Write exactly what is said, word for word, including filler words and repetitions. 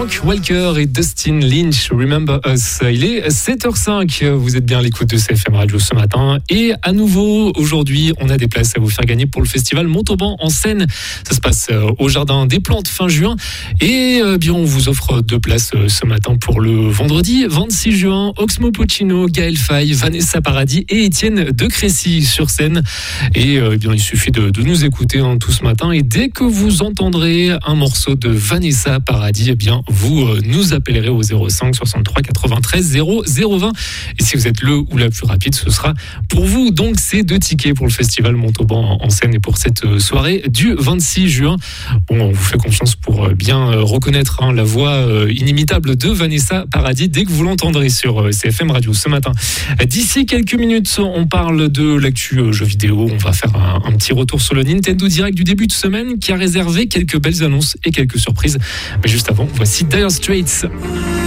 Frank Walker et Dustin Lynch, Remember Us. Il est sept heures cinq, vous êtes bien à l'écoute de C F M Radio ce matin. Et à nouveau, aujourd'hui, on a des places à vous faire gagner pour le festival Montauban en Seine. Ça se passe au Jardin des Plantes fin juin. Et euh, bien, on vous offre deux places ce matin pour le vendredi vingt-six juin. Oxmo Puccino, Gaël Faye, Vanessa Paradis et Étienne de Crécy sur scène. Et euh, bien, il suffit de, de nous écouter hein, tout ce matin. Et dès que vous entendrez un morceau de Vanessa Paradis, eh bien, vous euh, nous appellerez au zéro cinq soixante-trois quatre-vingt-treize zéro zéro vingt. Et si vous êtes le ou la plus rapide, ce sera pour vous. Donc, c'est deux tickets pour le festival Montauban en Seine et pour cette soirée du vingt-six juin. Bon, on vous fait confiance pour bien reconnaître hein, la voix euh, inimitable de Vanessa Paradis dès que vous l'entendrez sur C F M Radio ce matin. D'ici quelques minutes, on parle de l'actu euh, jeux vidéo. On va faire un, un petit retour sur le Nintendo Direct du début de semaine qui a réservé quelques belles annonces et quelques surprises. Mais juste avant, voici Dire Straits.